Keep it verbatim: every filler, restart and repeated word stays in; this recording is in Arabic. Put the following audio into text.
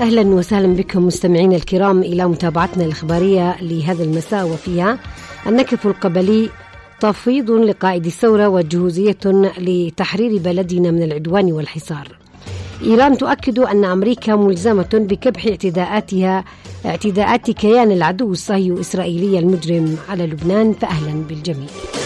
أهلا وسهلا بكم مستمعين الكرام إلى متابعتنا الإخبارية لهذا المساء، وفيها النكف القبلي تفويض لقائد الثورة وجهوزية لتحرير بلدنا من العدوان والحصار. إيران تؤكد أن أمريكا ملزمة بكبح اعتداءاتها اعتداءات كيان العدو الصهيوني الإسرائيلي المجرم على لبنان، فأهلا بالجميع.